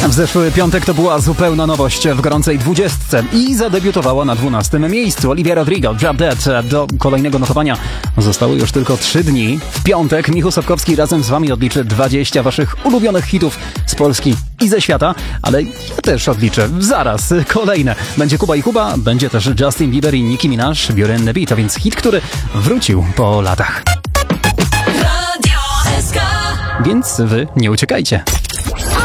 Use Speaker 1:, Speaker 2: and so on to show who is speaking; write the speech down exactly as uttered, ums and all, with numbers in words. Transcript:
Speaker 1: W zeszły piątek to była zupełna nowość w gorącej dwudziestce i zadebiutowała na dwunastym miejscu. Olivia Rodrigo, Drop Dead. Do kolejnego notowania zostały już tylko trzy dni. W piątek Michał Sapkowski razem z wami odliczy dwadzieścia waszych ulubionych hitów z Polski i ze świata, ale ja też odliczę zaraz kolejne. Będzie Kuba i Kuba, będzie też Justin Bieber i Nicki Minaj, Beauty and the Beat, a więc hit, który wrócił po latach. Więc wy nie uciekajcie.